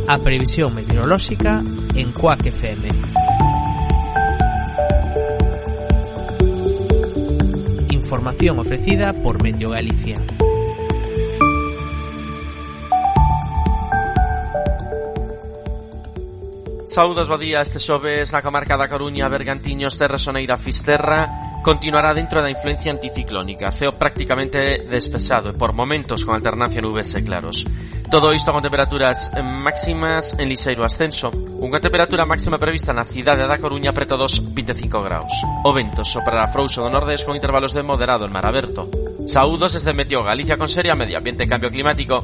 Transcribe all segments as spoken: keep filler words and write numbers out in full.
A previsión meteorolóxica en Cuac F M. Información ofrecida por Meteo Galicia. Saúdos, bo día. Este xoves na comarca da Coruña, Bergantiños, Terra Soneira, Fisterra continuará dentro da influencia anticiclónica, ceo prácticamente despexado e por momentos con alternancia nubes e claros. Todo isto con temperaturas máximas en lixeiro ascenso. Unha temperatura máxima prevista na cidade da Coruña preto dos vinte e cinco graus. O vento soprará frouxo do nordés con intervalos de moderado en mar aberto. Saúdos desde Meteo Galicia con Seria Medio Ambiente e Cambio Climático.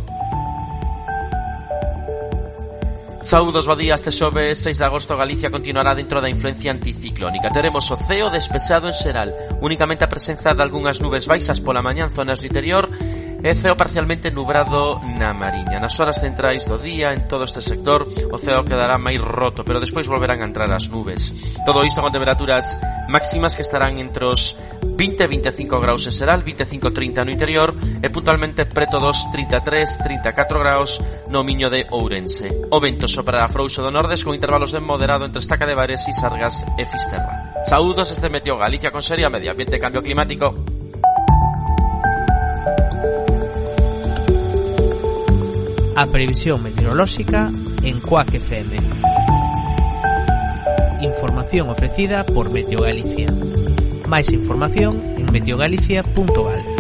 Saúdos, bo día. Este xoves seis de agosto Galicia continuará dentro da influencia anticiclónica. Teremos o ceo despexado en xeral, únicamente a presenza de algunhas nubes baixas pola mañá en zonas do interior e ceo parcialmente nubrado na Mariña. Nas horas centrais do día, en todo este sector, o ceo quedará máis roto, pero despois volverán a entrar as nubes. Todo isto con temperaturas máximas que estarán entre os vinte e vinte e cinco graus en xeral, vinte e cinco a trinta no interior e puntualmente preto dos trinta e tres a trinta e catro graus no Miño de Ourense. O vento soprará frouxo do nordes con intervalos de moderado entre Estaca de Bares e Sargas e Fisterra. Saúdos desde Meteo Galicia con Seria Medio Ambiente e Cambio Climático. A previsión meteorolóxica en Cuac F M. Información ofrecida por Meteo Galicia. Máis información en meteogalicia punto gal.